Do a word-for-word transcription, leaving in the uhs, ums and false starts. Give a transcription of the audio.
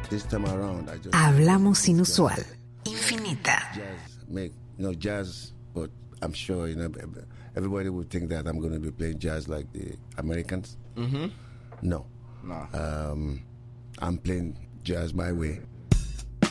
this time around, I just Hablamos inusual. Infinita. Jazz, make you know jazz, but I'm sure you know everybody would think that I'm going to be playing jazz like the Americans. Mm-hmm. No, No. um, I'm playing jazz my way.